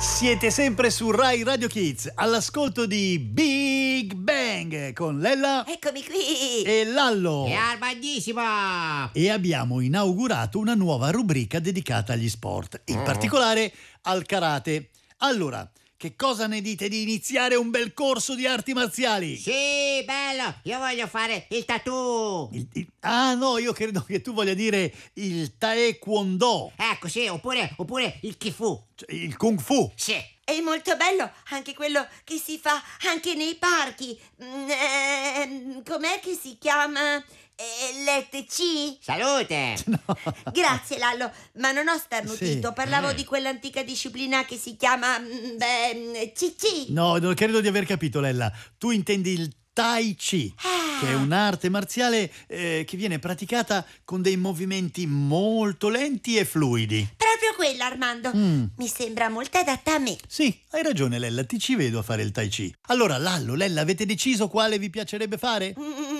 Siete sempre su Rai Radio Kids, all'ascolto di Big Bang con Lella. Eccomi qui. E Lallo. È Armandissimo. E abbiamo inaugurato una nuova rubrica dedicata agli sport, in particolare al karate. Allora, che cosa ne dite di iniziare un bel corso di arti marziali? Sì, bello. Io voglio fare il tattoo. Ah no, io credo che tu voglia dire il taekwondo. Ecco, sì, oppure il kifu. Cioè, il kung fu. Sì. È molto bello anche quello che si fa anche nei parchi. Com'è che si chiama? L'ETC? Salute. Grazie Lallo, ma non ho starnutito. Sì. Parlavo di quell'antica disciplina che si chiama CC. No, non credo di aver capito, Lella. Tu intendi il Tai Chi, che è un'arte marziale che viene praticata con dei movimenti molto lenti e fluidi. Proprio quella, Armando. Mi sembra molto adatta a me. Sì, hai ragione, Lella, ti ci vedo a fare il Tai Chi. Allora, Lallo, Lella, avete deciso quale vi piacerebbe fare?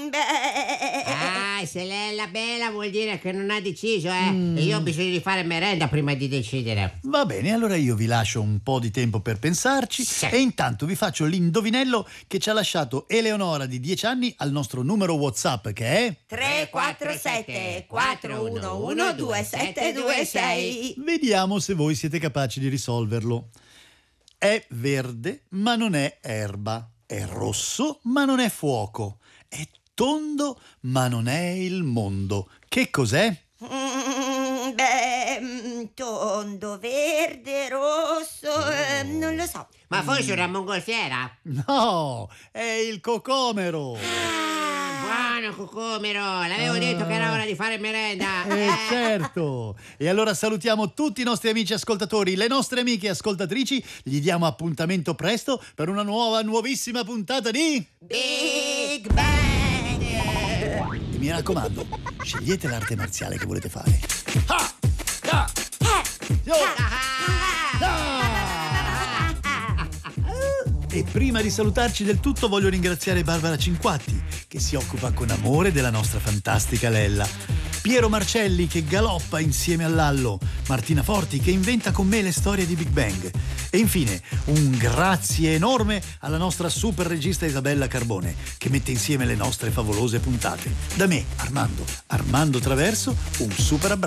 Se Lella bella vuol dire che non ha deciso, E io ho bisogno di fare merenda prima di decidere. Va bene, allora io vi lascio un po' di tempo per pensarci. Sì. E intanto vi faccio l'indovinello che ci ha lasciato Eleonora di 10 anni al nostro numero WhatsApp, che è 347 411 2726. Vediamo se voi siete capaci di risolverlo. È verde, ma non è erba. È rosso, ma non è fuoco. È tondo, ma non è il mondo. Che cos'è? Tondo, verde, rosso, non lo so. Ma forse una mongolfiera? No, è il cocomero. Buono cucumero, l'avevo detto che era ora di fare merenda. Certo. E allora salutiamo tutti i nostri amici ascoltatori, le nostre amiche ascoltatrici. Gli diamo appuntamento presto per una nuovissima puntata di Big Bang. E mi raccomando, scegliete l'arte marziale che volete fare. Ha! Ya! Yo! E prima di salutarci del tutto voglio ringraziare Barbara Cinquatti, che si occupa con amore della nostra fantastica Lella, Piero Marcelli che galoppa insieme a Lallo, Martina Forti che inventa con me le storie di Big Bang e infine un grazie enorme alla nostra super regista Isabella Carbone che mette insieme le nostre favolose puntate. Da me, Armando Traverso, un super abbraccio.